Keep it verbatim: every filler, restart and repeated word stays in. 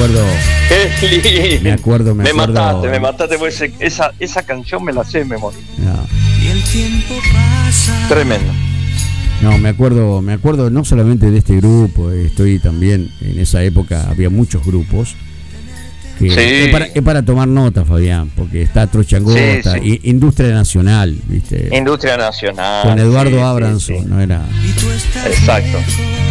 acuerdo. Qué lindo. Me acuerdo, me, me acuerdo. mataste, me mataste, pues ese- esa, esa canción me la sé de memoria. No. Y el tiempo pasa. Tremendo. No, me acuerdo, me acuerdo no solamente de este grupo, estoy también, en esa época había muchos grupos. Que Sí. es, para, es para tomar nota, Fabián, porque está Trochangota, Sí, sí. I- Industria Nacional, ¿viste? Industria Nacional. Con Eduardo sí, sí, Abranson, sí. no era. Y tú estás Exacto. lejos.